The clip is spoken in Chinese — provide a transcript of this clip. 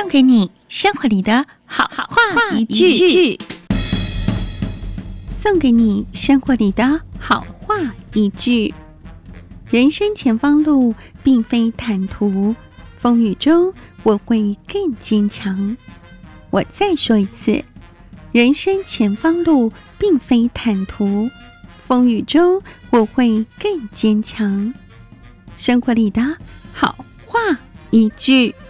送给你生活里的好话一句， 送给你生活里的好话一句。人生前方路并非坦途，风雨中我会更坚强。我再说一次，人生前方路并非坦途，风雨中我会更坚强。生活里的好话一句。